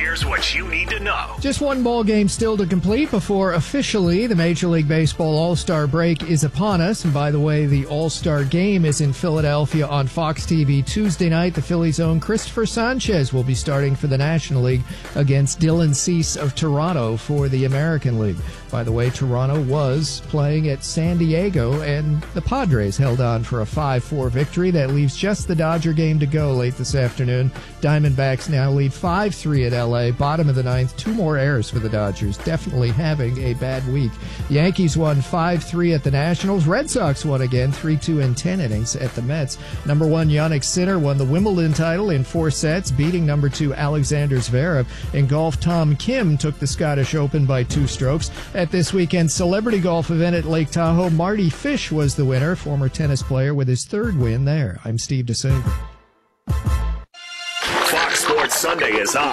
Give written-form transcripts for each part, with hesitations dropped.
here's what you need to know. Just one ball game still to complete before officially the Major League Baseball All-Star break is upon us. And by the way, the All-Star game is in Philadelphia on Fox TV Tuesday night. The Phillies' own Christopher Sanchez will be starting for the National League against Dylan Cease of Toronto for the American League. By the way, Toronto was playing at San Diego, and the Padres held on for a 5-4 victory. That leaves just the Dodger game to go late this afternoon. Diamondbacks now lead 5-3 at L.A. Bottom of the ninth, 2 more errors for the Dodgers. Definitely having a bad week. Yankees won 5-3 at the Nationals. Red Sox won again, 3-2 in 10 innings at the Mets. Number 1 Jannik Sinner won the Wimbledon title in 4 sets, beating number 2 Alexander Zverev. In golf, Tom Kim took the Scottish Open by 2 strokes. At this weekend's celebrity golf event at Lake Tahoe, Marty Fish was the winner, former tennis player with his 3rd win there. I'm Steve DeSabre. Fox Sports Sunday is on.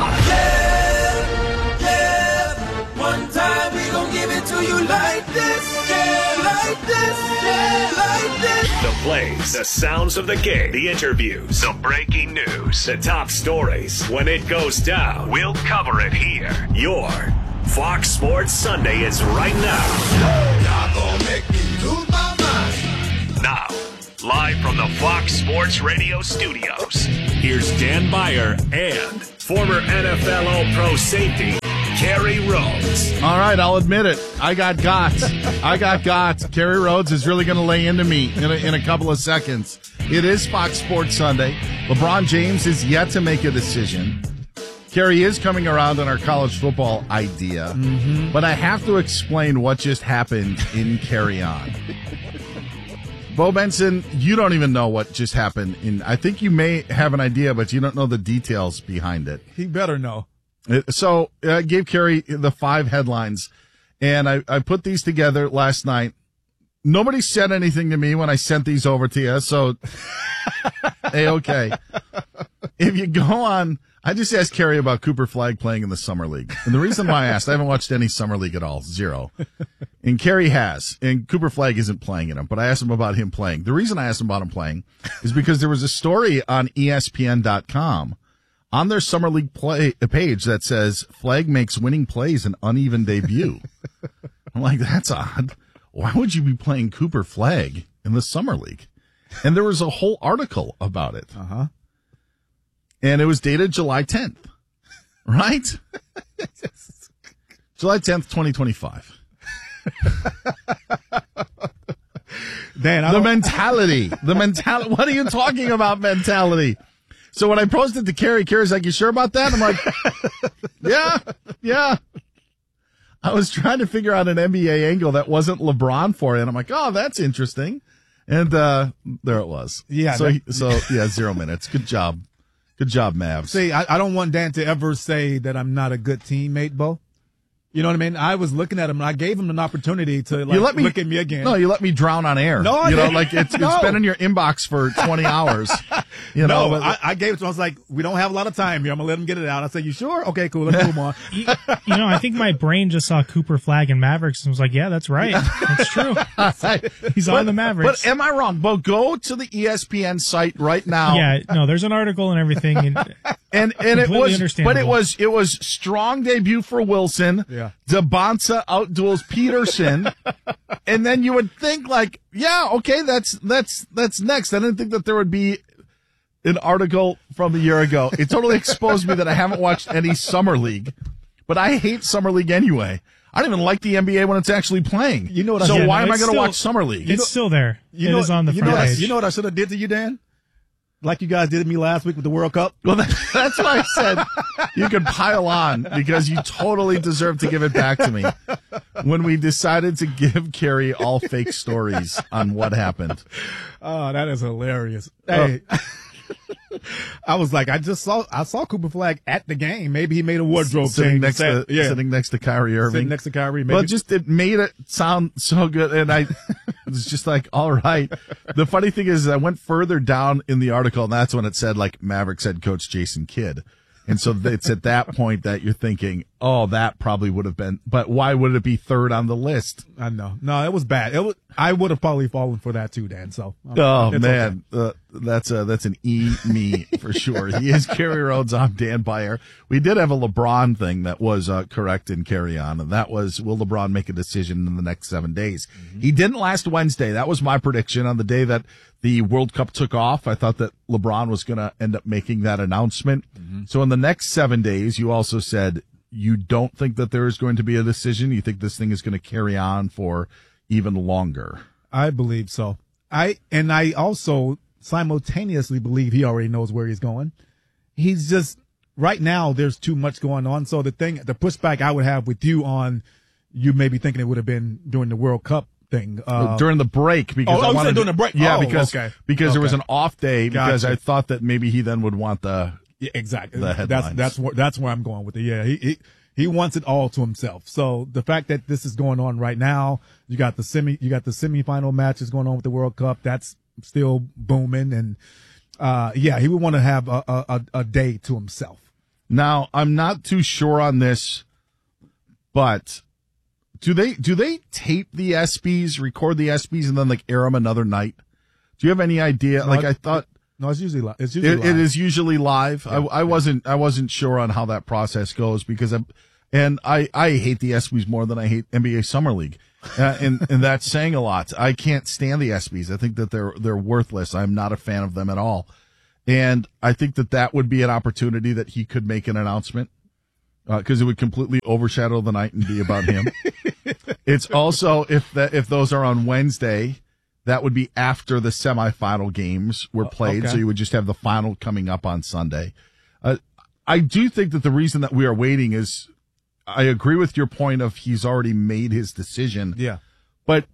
Yeah, one time we gon' give it to you like this, like this, like this. The plays, the sounds of the game, the interviews, the breaking news, the top stories. When it goes down, we'll cover it here. Your Fox Sports Sunday is right now. Y'all gon' make me lose my mind. Now, live from the Fox Sports Radio studios, here's Dan Beyer and former NFL All-Pro safety, Kerry Rhodes. All right, I'll admit it. I got got. Kerry Rhodes is really going to lay into me in a couple of seconds. It is Fox Sports Sunday. LeBron James is yet to make a decision. Kerry is coming around on our college football idea, but I have to explain what just happened in Carry On. Bo Benson, you don't even know what just happened. I think you may have an idea, but you don't know the details behind it. He better know. So I gave Kerry the 5 headlines, and I put these together last night. Nobody said anything to me when I sent these over to you, so A-okay. If you go on, I just asked Kerry about Cooper Flagg playing in the Summer League. And the reason why I asked, I haven't watched any Summer League at all, 0. And Kerry has, and Cooper Flagg isn't playing in them, but I asked him about him playing. The reason I asked him about him playing is because there was a story on ESPN.com on their Summer League page that says, Flagg makes winning plays an uneven debut. I'm like, that's odd. Why would you be playing Cooper Flagg in the Summer League? And there was a whole article about it. And it was dated July 10th, right? July 10th, 2025. Dan, the mentality. What are you talking about, mentality? So when I posted to Kerry's like, you sure about that? I'm like, yeah. I was trying to figure out an NBA angle that wasn't LeBron for it. And I'm like, oh, that's interesting. And there it was. Yeah. So 0 minutes. Good job. Good job, Mavs. See, I don't want Dan to ever say that I'm not a good teammate, Bo. You know what I mean? I was looking at him, and I gave him an opportunity to look at me again. No, you let me drown on air. No, it's been in your inbox for 20 hours. I gave it to him. I was like, we don't have a lot of time here. I'm going to let him get it out. I said, you sure? Okay, cool. Let's move on. I think my brain just saw Cooper Flagg and Mavericks and was like, yeah, that's right. That's true. He's on the Mavericks. But am I wrong? Bo, go to the ESPN site right now. Yeah, no, there's an article and everything. And it was strong debut for Wilson. Yeah. DeBonsa outduels Peterson. And then you would think like, yeah, okay, that's next. I didn't think that there would be an article from a year ago. It totally exposed me that I haven't watched any Summer League, but I hate Summer League anyway. I don't even like the NBA when it's actually playing. You know what? Why am I going to watch Summer League? It's still there. It is on the front page. You know what I should have did to you, Dan? Like you guys did to me last week with the World Cup. Well, that's why I said you could pile on because you totally deserve to give it back to me when we decided to give Kerry all fake stories on what happened. Oh, that is hilarious. Hey, I was like, I saw Cooper Flagg at the game. Maybe he made a wardrobe sitting change. Sitting next to Kyrie Irving. Sitting next to Kyrie. Maybe. Well, it made it sound so good, and it was just like, all right. The funny thing is, I went further down in the article, and that's when it said like Mavericks head coach Jason Kidd, and so it's at that point that you're thinking, oh, that probably would have been, but why would it be third on the list? I know. No, it was bad. I would have probably fallen for that too, Dan. So, Oh it's man, okay. that's an me for sure. He is Kerry Rhodes. I'm Dan Beyer. We did have a LeBron thing that was correct in Carry On, and that was, will LeBron make a decision in the next 7 days? He didn't last Wednesday. That was my prediction on the day that the World Cup took off. I thought that LeBron was going to end up making that announcement. So in the next 7 days, you also said you don't think that there is going to be a decision. You think this thing is going to carry on for even longer. I believe so. I also simultaneously believe he already knows where he's going. He's just right now there's too much going on. So the pushback I would have with you on you maybe thinking it would have been during the World Cup thing. During the break, because I wanted during the break. Yeah, Oh, because okay. there was an off day because Gotcha. I thought that maybe he then would want the Yeah, exactly. the headlines. That's where I'm going with it. Yeah, he wants it all to himself. So the fact that this is going on right now, you got the semifinal matches going on with the World Cup. That's still booming, and he would want to have a day to himself. Now, I'm not too sure on this, but do they tape the ESPYs, record the ESPYs, and then like air them another night? Do you have any idea? No, I thought no, it's usually live. It is usually live. Yeah, I wasn't sure on how that process goes because I hate the ESPYs more than I hate NBA Summer League, and that's saying a lot. I can't stand the ESPYs. I think that they're worthless. I'm not a fan of them at all, and I think that would be an opportunity that he could make an announcement because it would completely overshadow the night and be about him. It's also if those are on Wednesday. That would be after the semifinal games were played, okay. So you would just have the final coming up on Sunday. I do think that the reason that we are waiting is, I agree with your point of he's already made his decision. Yeah. But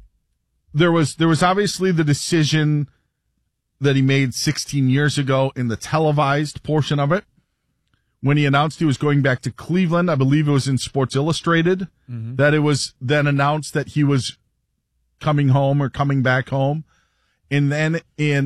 there was obviously the decision that he made 16 years ago in the televised portion of it. When he announced he was going back to Cleveland, I believe it was in Sports Illustrated, that it was then announced that he was coming home or coming back home. And then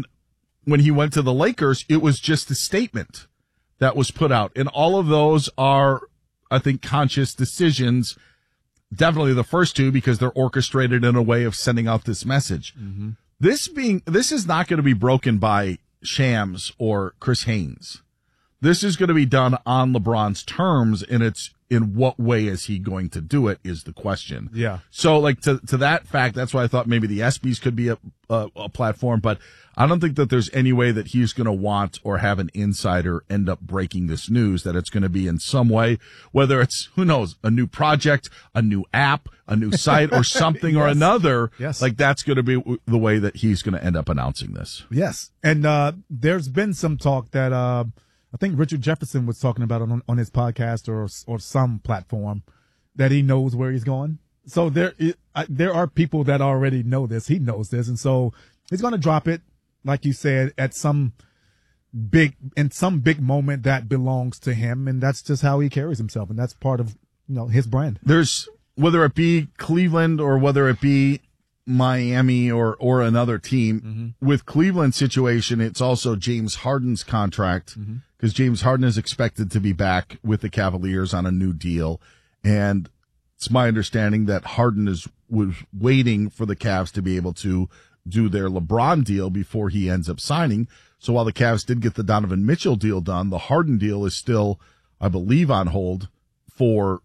when he went to the Lakers, it was just a statement that was put out. And all of those are, I think, conscious decisions. Definitely the first two, because they're orchestrated in a way of sending out this message. This is not going to be broken by Shams or Chris Haynes. This is going to be done on LeBron's terms, and it's in what way is he going to do it is the question. Yeah. So, like, to that fact, that's why I thought maybe the ESPYs could be a platform, but I don't think that there's any way that he's going to want or have an insider end up breaking this news, that it's going to be in some way, whether it's, who knows, a new project, a new app, a new site, or something or another. Yes. Like, that's going to be the way that he's going to end up announcing this. Yes. And there's been some talk that I think Richard Jefferson was talking about on his podcast or some platform, that he knows where he's going. So there are people that already know this. He knows this. And so he's going to drop it, like you said, at some big moment that belongs to him. And that's just how he carries himself. And that's part of, his brand. There's, whether it be Cleveland or whether it be Miami or another team, with Cleveland's situation, it's also James Harden's contract, because James Harden is expected to be back with the Cavaliers on a new deal. And it's my understanding that Harden was waiting for the Cavs to be able to do their LeBron deal before he ends up signing. So while the Cavs did get the Donovan Mitchell deal done, the Harden deal is still, I believe, on hold for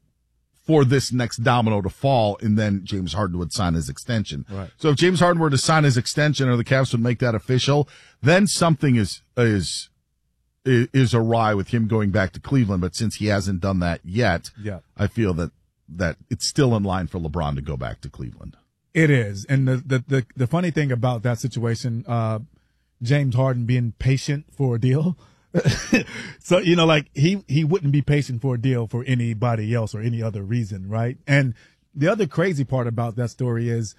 this next domino to fall, and then James Harden would sign his extension. Right. So if James Harden were to sign his extension, or the Cavs would make that official, then something is awry with him going back to Cleveland. But since he hasn't done that yet, I feel that it's still in line for LeBron to go back to Cleveland. It is. And the funny thing about that situation, James Harden being patient for a deal. So, like he wouldn't be patient for a deal for anybody else or any other reason, right? And the other crazy part about that story is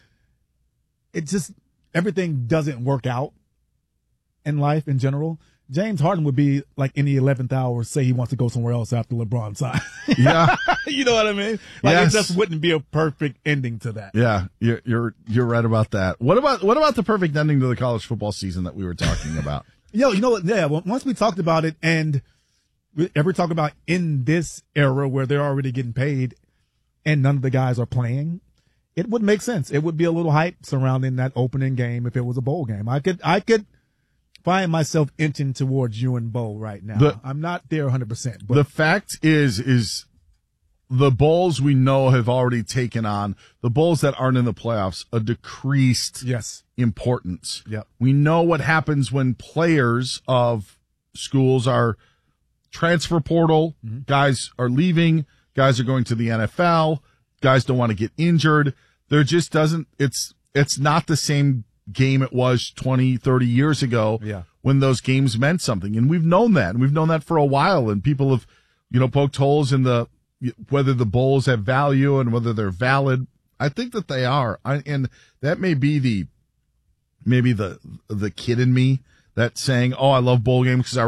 everything doesn't work out in life in general. James Harden would be like in the 11th hour, say he wants to go somewhere else after LeBron signs. Yeah. You know what I mean? Like, yes. It just wouldn't be a perfect ending to that. Yeah, you're right about that. What about the perfect ending to the college football season that we were talking about? You know what? Yeah, once we talked about it, and ever talk about in this era where they're already getting paid and none of the guys are playing, it would make sense. It would be a little hype surrounding that opening game if it was a bowl game. I could find myself inching towards you and Bo right now. I'm not there 100%. But the fact is the bowls we know have already taken on, the bowls that aren't in the playoffs, a decreased importance. Yep. We know what happens when players of schools are transfer portal, guys are leaving, guys are going to the NFL, guys don't want to get injured. There just doesn't, it's not the same game it was 20, 30 years ago when those games meant something. And we've known that. And we've known that for a while. And people have, poked holes in whether the bowls have value and whether they're valid. I think that they are. And that may be maybe the kid in me that's saying, oh, I love bowl games because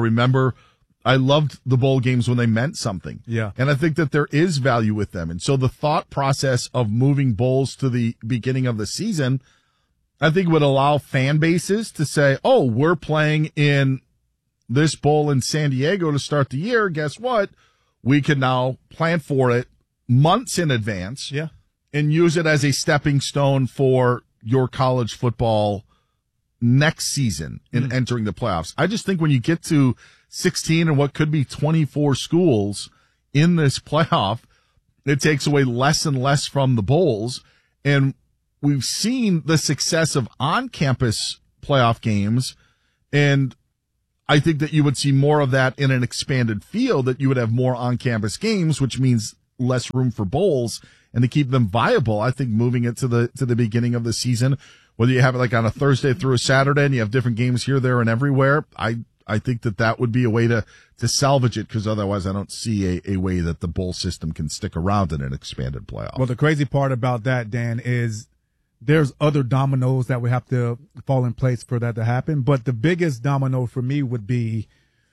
I loved the bowl games when they meant something. Yeah. And I think that there is value with them. And so the thought process of moving bowls to the beginning of the season, I think would allow fan bases to say, oh, we're playing in this bowl in San Diego to start the year. Guess what? We can now plan for it months in advance and use it as a stepping stone for your college football next season in entering the playoffs. I just think when you get to 16 and what could be 24 schools in this playoff, it takes away less and less from the bowls. And we've seen the success of on-campus playoff games, and I think that you would see more of that in an expanded field, that you would have more on-campus games, which means less room for bowls. And to keep them viable, I think moving it to the beginning of the season, whether you have it like on a Thursday through a Saturday and you have different games here, there, and everywhere, I think that would be a way to salvage it, because otherwise I don't see a way that the bowl system can stick around in an expanded playoff. Well, the crazy part about that, Dan, is there's other dominoes that would have to fall in place for that to happen. But the biggest domino for me would be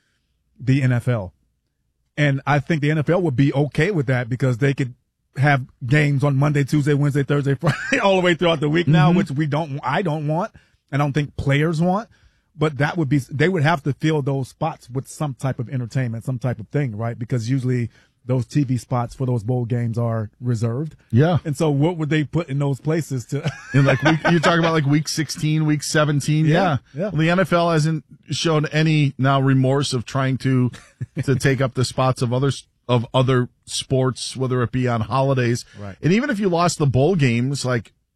the NFL. And I think the NFL would be okay with that, because they could have games on Monday, Tuesday, Wednesday, Thursday, Friday, all the way throughout the week now, which I don't want. I don't think players want. But they would have to fill those spots with some type of entertainment, some type of thing, right? Because usually those TV spots for those bowl games are reserved. Yeah. And so what would they put in those places to? And you're talking about like week 16, week 17. Yeah. Well, the NFL hasn't shown any now remorse of trying to take up the spots of other sports, whether it be on holidays. Right. And even if you lost the bowl games,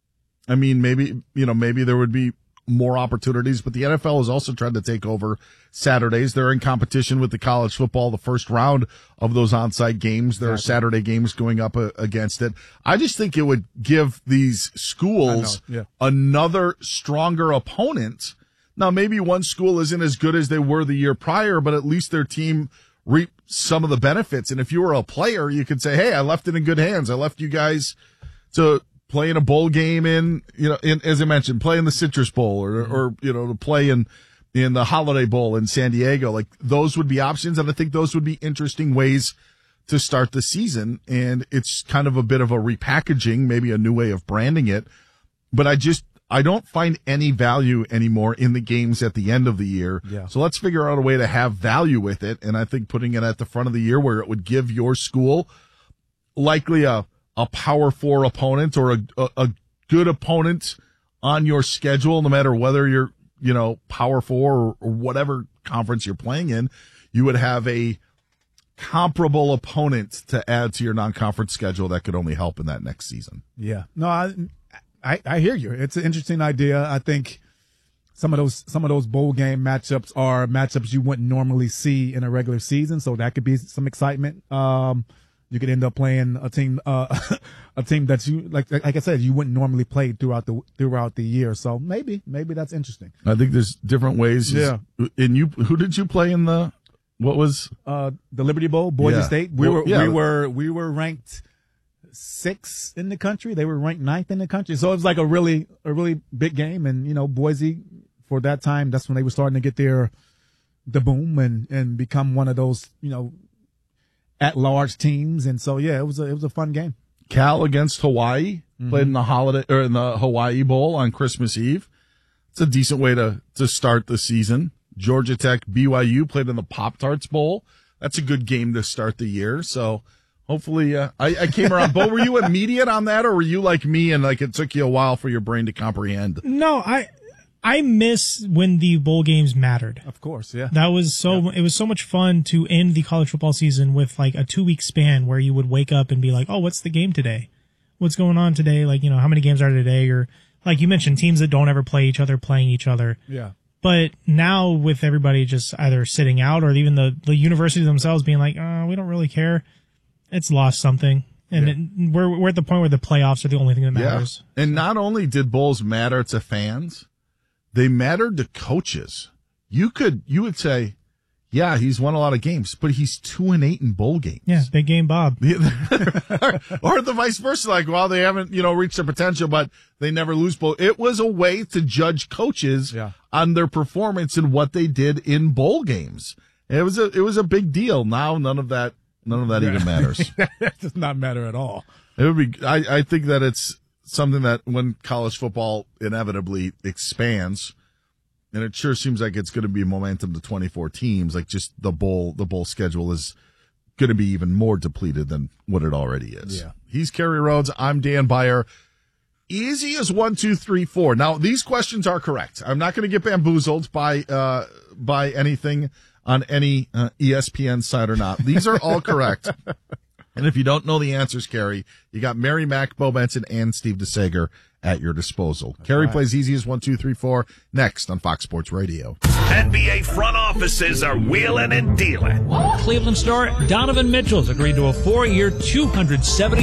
maybe there would be more opportunities, but the NFL has also tried to take over Saturdays. They're in competition with the college football, the first round of those on-site games. There are Saturday games going up against it. I just think it would give these schools another stronger opponent. Now, maybe one school isn't as good as they were the year prior, but at least their team reaped some of the benefits. And if you were a player, you could say, hey, I left it in good hands. I left you guys to play in a bowl game as I mentioned, play in the Citrus Bowl or to play in the Holiday Bowl in San Diego. Like, those would be options. And I think those would be interesting ways to start the season. And it's kind of a bit of a repackaging, maybe a new way of branding it. But I don't find any value anymore in the games at the end of the year. Yeah. So let's figure out a way to have value with it. And I think putting it at the front of the year, where it would give your school likely a Power 4 opponent or a good opponent on your schedule, no matter whether you're, Power 4 or whatever conference you're playing in, you would have a comparable opponent to add to your non-conference schedule that could only help in that next season. Yeah. No, I hear you. It's an interesting idea. I think some of those bowl game matchups are matchups you wouldn't normally see in a regular season, so that could be some excitement. You could end up playing a team that you like I said, you wouldn't normally play throughout the year. So maybe that's interesting. I think there's different ways. Yeah. And who did you play in the Liberty Bowl, Boise State? We were ranked 6th in the country. They were ranked 9th in the country. So it was like a really big game. And Boise, for that time, that's when they were starting to get the boom and become one of those at-large teams. And so it was a fun game. Cal against Hawaii, played in the Hawaii Bowl on Christmas Eve. It's a decent way to start the season. Georgia Tech, BYU played in the Pop-Tarts Bowl. that's a good game to start the year. So hopefully, I came around. Bo, were you immediate on that, or were you like me and like it took you a while for your brain to comprehend? No, I miss when the bowl games mattered. Of course, yeah. That was it was so much fun to end the college football season with like a 2-week span where you would wake up and be like, oh, what's the game today? What's going on today? Like, how many games are today? Or like you mentioned, teams that don't ever play each other playing each other. Yeah. But now with everybody just either sitting out or even the universities themselves being like, we don't really care. It's lost something. And we're at the point where the playoffs are the only thing that matters. Yeah. And not only did bowls matter to fans, they mattered to coaches. You would say, yeah, he's won a lot of games, but he's 2-8 in bowl games. Yeah, big game Bob. Or the vice versa, like, well, they haven't, reached their potential, but they never lose bowl. It was a way to judge coaches on their performance and what they did in bowl games. It was a big deal. Now none of that even matters. That does not matter at all. It would be. I think that it's something that when college football inevitably expands, and it sure seems like it's going to be momentum to 24 teams, like just the bowl schedule is going to be even more depleted than what it already is. Yeah. He's Kerry Rhodes. I'm Dan Beyer. Easy as 1, 2, 3, 4. Now these questions are correct. I'm not going to get bamboozled by anything on any ESPN site or not. These are all correct. And if you don't know the answers, Kerry, you got Mary Mack, Bo Benson, and Steve DeSager at your disposal. Kerry plays easy as 1, 2, 3, 4 next on Fox Sports Radio. NBA front offices are wheeling and dealing. Cleveland star Donovan Mitchell's agreed to a 4-year, $270